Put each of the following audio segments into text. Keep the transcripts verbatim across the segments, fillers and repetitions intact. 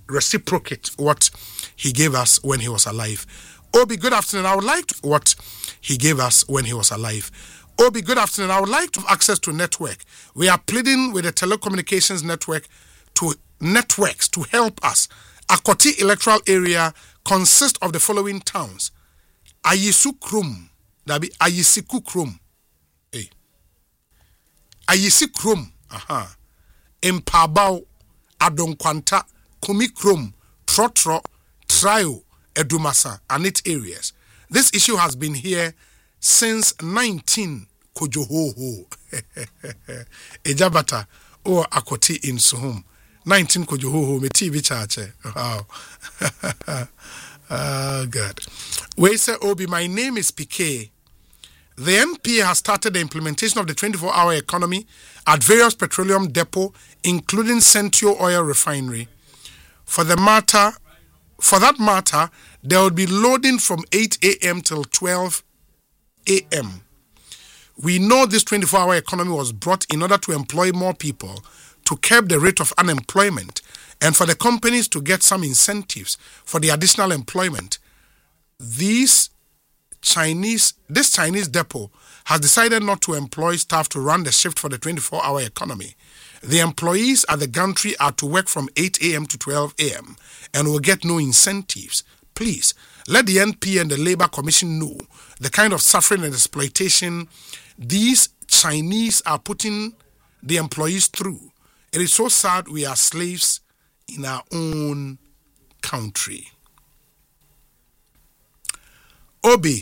reciprocate what he gave us when he was alive. Obi, good afternoon. I would like to what he gave us when he was alive. Obi, good afternoon. I would like to have access to network. We are pleading with the telecommunications network to networks to help us. Akoti electoral area consists of the following towns: Ayisu Krum, that be Ayisiku Krum, hey, Ayisi Krum, aha, Impabao, Adonkwanta, Kumi Krum, Trotro, Trio, Edumasa, and its areas. This issue has been here since nineteen Kojohoho. Ejabata or Akoti in Suhum. nineteen Kojohoho, me T V chache. Wow. Oh, God. We say, Obi, my name is P K. The M P has started the implementation of the twenty-four hour economy at various petroleum depots, including Centio Oil Refinery. For the matter, for that matter, there will be loading from eight a.m. till twelve a.m. We know this twenty-four hour economy was brought in order to employ more people, to curb the rate of unemployment, and for the companies to get some incentives for the additional employment. These Chinese, this Chinese depot has decided not to employ staff to run the shift for the twenty-four hour economy. The employees at the gantry are to work from eight a.m. to twelve a.m. and will get no incentives. Please, let the N P and the Labour Commission know the kind of suffering and exploitation these Chinese are putting the employees through. It is so sad we are slaves in our own country. Obi,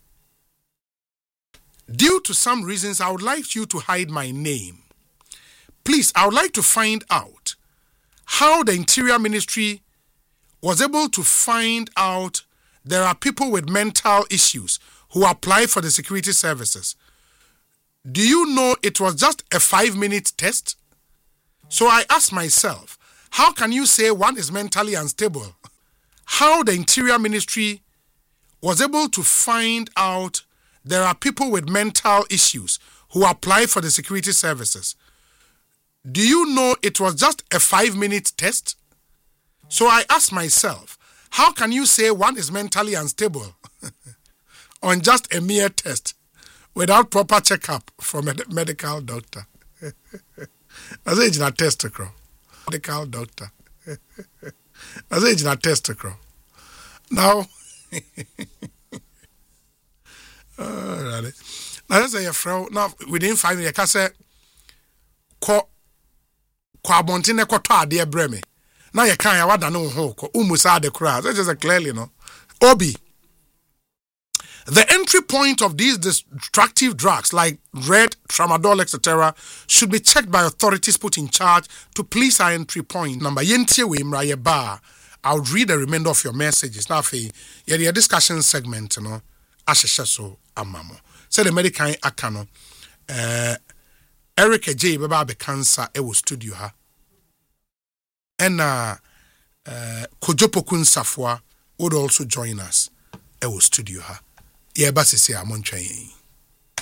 due to some reasons, I would like you to hide my name. Please, I would like to find out how the Interior Ministry was able to find out there are people with mental issues who apply for the security services. Do you know it was just a five-minute test? So I asked myself, how can you say one is mentally unstable? How the Interior Ministry was able to find out there are people with mental issues who apply for the security services. Do you know it was just a five-minute test? So I asked myself, how can you say one is mentally unstable on just a mere test without proper checkup from a medical doctor? That's it, a test, medical doctor. That's it, a test. Now, uh, now let's say a friend. Now within five minutes, I can say, "Ko, ko abontine ko to ade ebreme." Now you can't. What I know, ho, ko umusa de kura. That's just clearly, no. Obi, the entry point of these destructive drugs like red, tramadol, et cetera, should be checked by authorities put in charge to police our entry point. Number yentie we mraye ba. I'll read the remainder of your messages. Now, for your discussion segment, you know, ashesha so amamo. Say the medical akano. Uh, Eric J. Baba be cancer e wo studio ha. And uh, uh, Kojopo Kun Safwa would also join us e wo studio ha. Yeah, but see, I'm on train.